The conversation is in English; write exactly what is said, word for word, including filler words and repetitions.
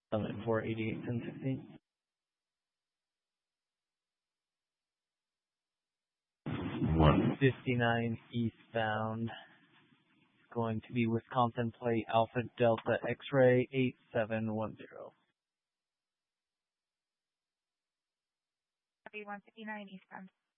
Summit four eighty-eight, ten sixteen. one fifty-nine eastbound. It's going to be Wisconsin plate Alpha Delta X-ray eight seven one zero. one fifty-nine eastbound.